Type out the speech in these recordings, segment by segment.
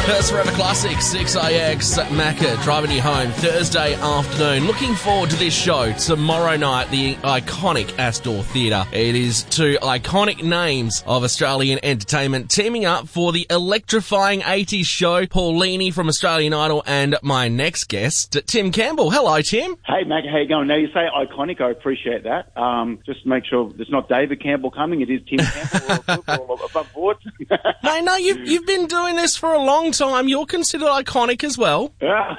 First Forever Classic, 6AX, Macca, driving you home Thursday afternoon. Looking forward to this show tomorrow night, the iconic Astor Theatre. It is two iconic names of Australian entertainment teaming up for the electrifying 80s show. Paul Leaney from Australian Idol and my next guest, Tim Campbell. Hello, Tim. Hey, Macca, how you going? Now, you say iconic, I appreciate that. Just make sure there's not David Campbell coming, it is Tim Campbell or above board. Mate, no, you've been doing this for a long time. You're considered iconic as well.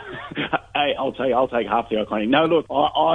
Hey, I'll take half the iconic. No, look,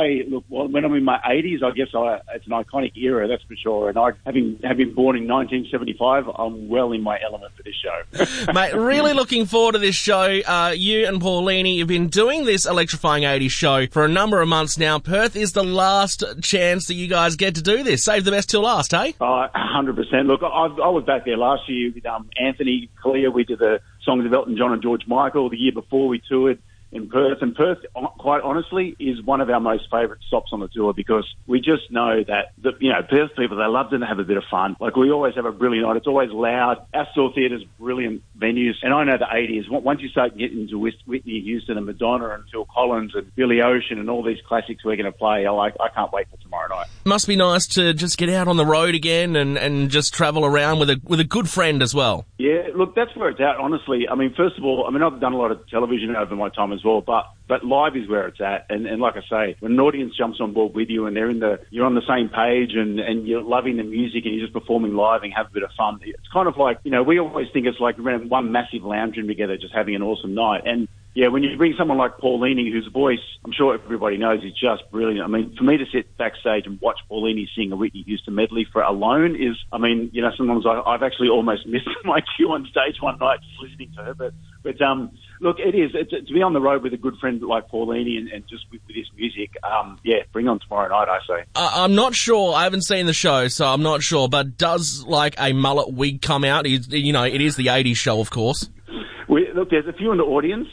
when I'm in my 80s, I guess it's an iconic era, that's for sure. And having been born in 1975, I'm well in my element for this show. Mate, really looking forward to this show. You and Paul Leaney, you've been doing this electrifying 80s show for a number of months now. Perth is the last chance that you guys get to do this. Save the best till last, eh? 100%. Look, I was back there last year with Anthony Clear. We did the songs of Elton John and George Michael. The year before, we toured in Perth, and Perth, quite honestly, is one of our most favourite stops on the tour because we just know that Perth people, they love to have a bit of fun. Like, we always have a brilliant night. It's always loud. Astor Theatre's brilliant venues, and I know the 80s, once you start getting into Whitney Houston and Madonna and Phil Collins and Billy Ocean and all these classics we're going to play, I can't wait for tomorrow night. Must be nice to just get out on the road again and just travel around with a good friend as well. Yeah, look, that's where it's at, honestly. I mean, first of all, I've done a lot of television over my time as well, but live is where it's at. And like I say, when an audience jumps on board with you and you're on the same page and you're loving the music and you're just performing live and have a bit of fun, it's kind of like, we always think it's like around one massive lounge room together, just having an awesome night. And yeah, when you bring someone like Paul Leaney, whose voice, I'm sure everybody knows, is just brilliant. I mean, for me to sit backstage and watch Paul Leaney sing a Whitney Houston medley alone is, sometimes I've actually almost missed my cue on stage one night just listening to her. But look, it is to be on the road with a good friend like Paul Leaney and just with his music. Bring on tomorrow night, I say. I'm not sure. I haven't seen the show, so I'm not sure. But does like a mullet wig come out? It is the 80s show, of course. Look, there's a few in the audience.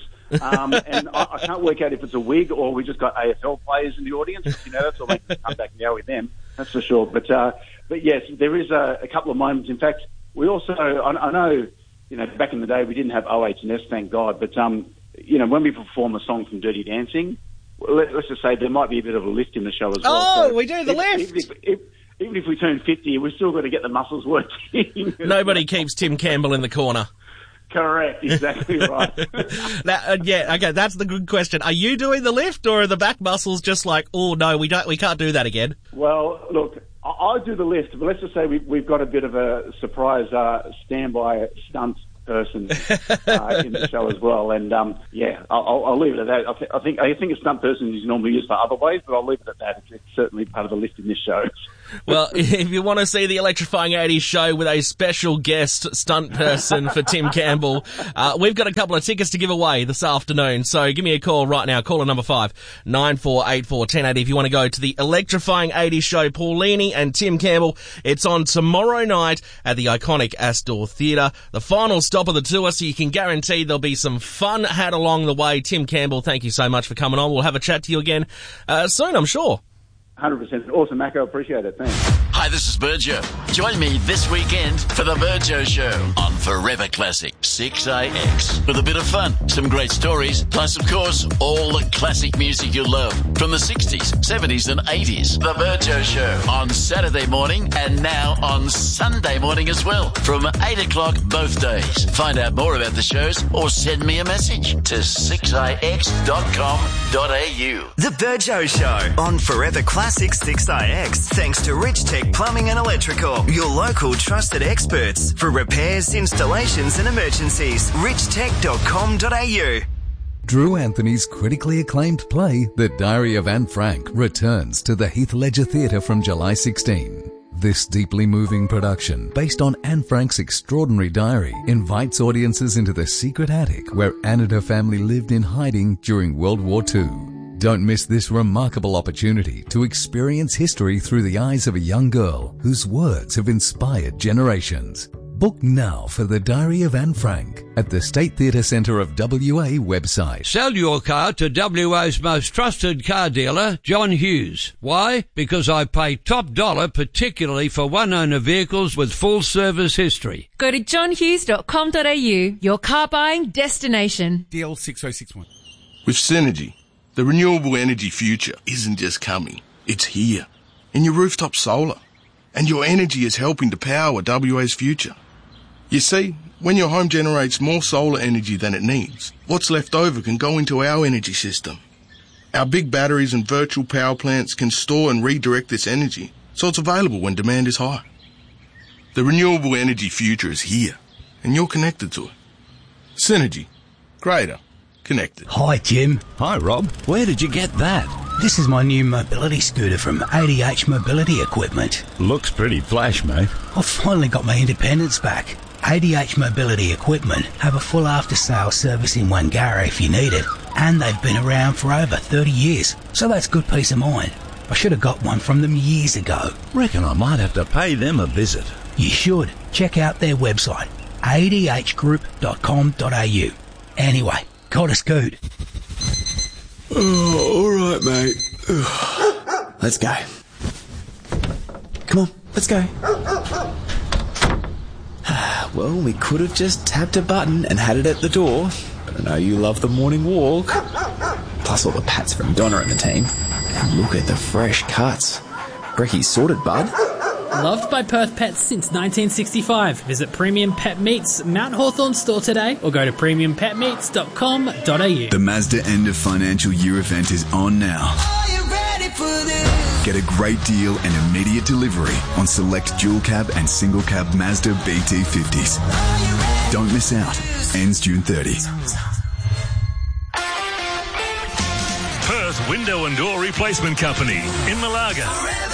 And I can't work out if it's a wig or we just got AFL players in the audience. That's all they can come back now with them. That's for sure. But yes, there is a couple of moments. In fact, we also, I know, back in the day we didn't have OH&S, thank God. But, when we perform a song from Dirty Dancing, let's just say there might be a bit of a lift in the show as well. Oh, so we do the lift. Even if we turn 50, we've still got to get the muscles working. Nobody keeps Tim Campbell in the corner. Correct, exactly right. Okay, that's the good question. Are you doing the lift, or are the back muscles just like, oh no, we can't do that again? Well, look, I'll do the lift, but let's just say we've got a bit of a surprise standby stunt person in the show as well, and I'll leave it at that. I think a stunt person is normally used for other ways, but I'll leave it at that. It's certainly part of the lift in this show. Well, if you want to see the electrifying 80s show with a special guest stunt person for Tim Campbell, we've got a couple of tickets to give away this afternoon. So give me a call right now. Caller number 5, 9484 1080 if you want to go to the electrifying 80s show. Paul Leaney and Tim Campbell. It's on tomorrow night at the iconic Astor Theatre. The final stop of the tour, so you can guarantee there'll be some fun had along the way. Tim Campbell, thank you so much for coming on. We'll have a chat to you again soon, I'm sure. 100%. Awesome, Macca. Appreciate it. Thanks. Hi, this is Burjo. Join me this weekend for the Burjo Show on Forever Classic 6AX. With a bit of fun, some great stories, plus, of course, all the classic music you love from the 60s, 70s and 80s. The Burjo Show on Saturday morning and now on Sunday morning as well from 8 o'clock both days. Find out more about the shows or send me a message to 6ix.com.au. The Burjo Show on Forever Classic 6ix, thanks to Rich Tech Plumbing and Electrical, your local trusted experts for repairs, installations and emergencies. richtech.com.au. Drew Anthony's critically acclaimed play, The Diary of Anne Frank, returns to the Heath Ledger Theatre from July 16. This deeply moving production, based on Anne Frank's extraordinary diary, invites audiences into the secret attic where Anne and her family lived in hiding during World War II. Don't miss this remarkable opportunity to experience history through the eyes of a young girl whose words have inspired generations. Book now for the Diary of Anne Frank at the State Theatre Centre of WA website. Sell your car to WA's most trusted car dealer, John Hughes. Why? Because I pay top dollar, particularly for one-owner vehicles with full service history. Go to johnhughes.com.au, your car buying destination. DL 6061. With Synergy, the renewable energy future isn't just coming, it's here. In your rooftop solar. And your energy is helping to power WA's future. You see, when your home generates more solar energy than it needs, what's left over can go into our energy system. Our big batteries and virtual power plants can store and redirect this energy, so it's available when demand is high. The renewable energy future is here, and you're connected to it. Synergy. Greater. Connected. Hi, Jim. Hi, Rob. Where did you get that? This is my new mobility scooter from ADH Mobility Equipment. Looks pretty flash, mate. I've finally got my independence back. ADH Mobility Equipment have a full after-sales service in Wangara if you need it, and they've been around for over 30 years, so that's good peace of mind. I should have got one from them years ago. Reckon I might have to pay them a visit. You should. Check out their website, adhgroup.com.au. Anyway, got a scoot. Oh, all right, mate. Let's go. Come on, let's go. Well, we could have just tapped a button and had it at the door, but I know you love the morning walk. Plus all the pats from Donna and the team. And look at the fresh cuts. Brecky's sorted, bud. Loved by Perth Pets since 1965. Visit Premium Pet Meats Mount Hawthorn store today or go to premiumpetmeats.com.au. The Mazda end of financial year event is on now. Are you ready for this? Get a great deal and immediate delivery on select dual cab and single cab Mazda BT50s. Don't miss out. Ends June 30. Perth Window and Door Replacement Company in Malaga.